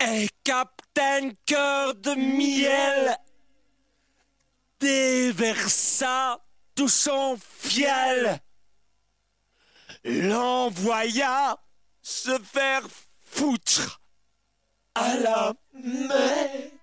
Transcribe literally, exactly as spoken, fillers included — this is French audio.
Et Captain Cœur de Miel déversa tout son fiel, l'envoya se faire foutre à la mer.